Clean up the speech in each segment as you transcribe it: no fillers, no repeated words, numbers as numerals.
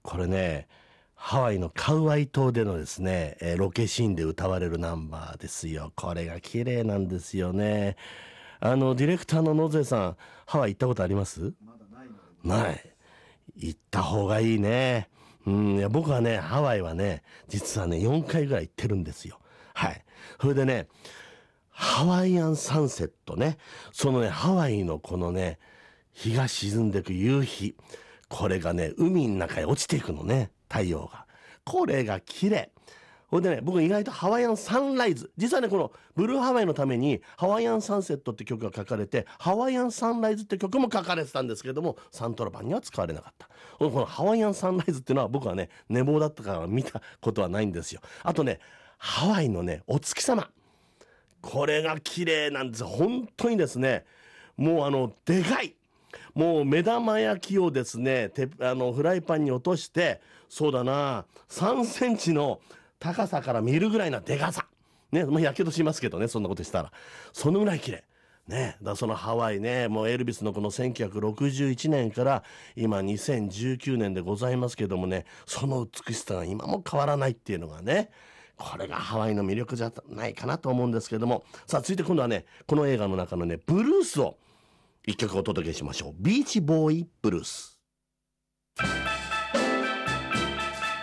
これね、ハワイのカウアイ島でのですね、ロケシーンで歌われるナンバーですよ。これが綺麗なんですよね。ディレクターの野瀬さん、ハワイ行ったことあります？ まだないので。 ない。行った方がいいね。いや僕はね、ハワイはね、実はね、4回ぐらい行ってるんですよ。はい。それでね、ハワイアンサンセットね。そのね、ハワイのこのね、日が沈んでいく夕日。これがね、海の中へ落ちていくのね、太陽が。これが綺麗。ほいでね、僕意外とハワイアンサンライズ。実はね、このブルーハワイのためにハワイアンサンセットって曲が書かれて、ハワイアンサンライズって曲も書かれてたんですけれども、サントラ版には使われなかった。このハワイアンサンライズっていうのは僕はね、寝坊だったから見たことはないんですよ。あとね、ハワイのね、お月様。これが綺麗なんですよ。本当にですね、もうでかい。もう目玉焼きをですね、フライパンに落として、そうだな、3センチの高さから見るぐらいなでかさ。ね、まあ、やけどしますけどね、そんなことしたら。そのぐらい綺麗。ね、だそのハワイね、もうエルビスのこの1961年から今2019年でございますけどもね、その美しさが今も変わらないっていうのがね、これがハワイの魅力じゃないかなと思うんですけども、さあ続いて今度はね、この映画の中のね、ブルースを一曲お届けしましょう。ビーチボーイブルース。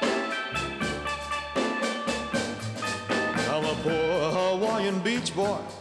I'm a poor Hawaiian beach boy